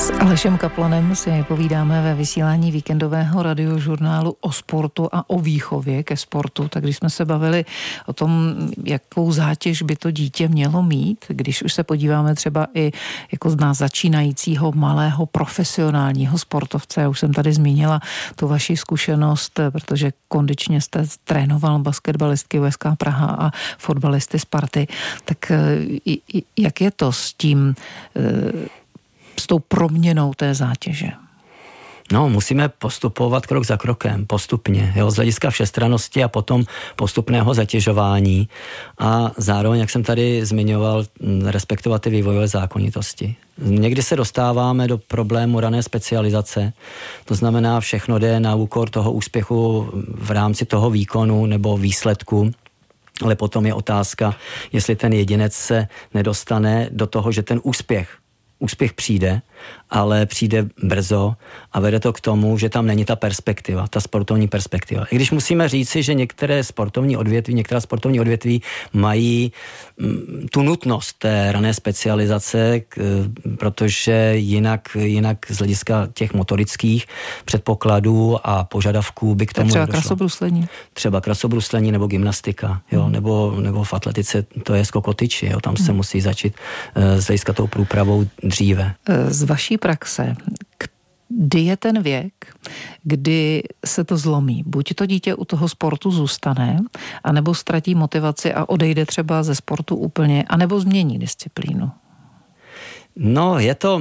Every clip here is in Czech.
S Alešem Kaplanem si povídáme ve vysílání víkendového radiožurnálu o sportu a o výchově ke sportu. Tak když jsme se bavili o tom, jakou zátěž by to dítě mělo mít, když už se podíváme třeba i jako z nás začínajícího malého profesionálního sportovce, já už jsem tady zmínila tu vaši zkušenost, protože kondičně jste trénoval basketbalistky USK Praha a fotbalisty Sparty, tak jak je to s tím, s tou proměnou té zátěže? No, musíme postupovat krok za krokem, postupně, z hlediska všestrannosti a potom postupného zatěžování a zároveň, jak jsem tady zmiňoval, respektovat ty vývojové zákonitosti. Někdy se dostáváme do problému rané specializace, to znamená, všechno jde na úkor toho úspěchu v rámci toho výkonu nebo výsledku, ale potom je otázka, jestli ten jedinec se nedostane do toho, že ten úspěch přijde, ale přijde brzo a vede to k tomu, že tam není ta perspektiva, ta sportovní perspektiva. I když musíme říci, že některá sportovní odvětví mají tu nutnost té rané specializace, protože jinak z hlediska těch motorických předpokladů a požadavků by k tomu třeba krasobruslení. Třeba krasobruslení nebo gymnastika, nebo v atletice to je skok o tyči, tam se musí začít z hlediska tou průpravou dříve. Z vaší praxe, kdy je ten věk, kdy se to zlomí? Buď to dítě u toho sportu zůstane, anebo ztratí motivaci a odejde třeba ze sportu úplně, anebo změní disciplínu? No, je to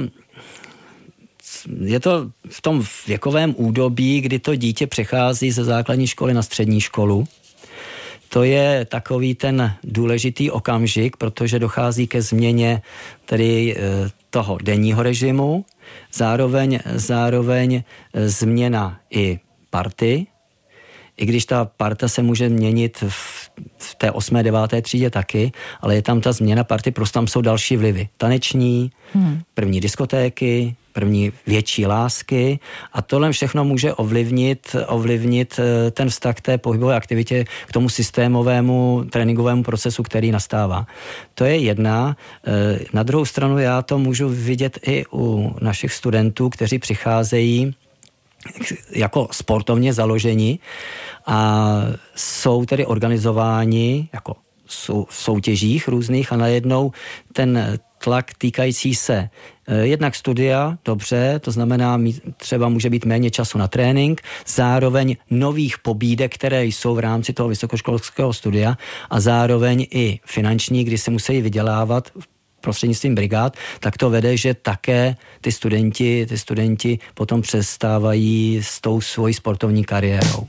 v tom věkovém údobí, kdy to dítě přechází ze základní školy na střední školu. To je takový ten důležitý okamžik, protože dochází ke změně tedy toho denního režimu, zároveň změna i party, i když ta parta se může měnit v té 8., 9. třídě taky, ale je tam ta změna party, prostě tam jsou další vlivy. Taneční, první diskotéky, první větší lásky a tohle všechno může ovlivnit ten vztah k té pohybové aktivitě, k tomu systémovému tréninkovému procesu, který nastává. To je jedna. Na druhou stranu já to můžu vidět i u našich studentů, kteří přicházejí jako sportovně založeni a jsou tedy organizováni jako v soutěžích různých a najednou ten tlak týkající se jednak studia, dobře, to znamená, třeba může být méně času na trénink, zároveň nových pobídek, které jsou v rámci toho vysokoškolského studia a zároveň i finanční, kdy se musí vydělávat prostřednictvím brigád, tak to vede, že také ty studenti potom přestávají s tou svojí sportovní kariérou.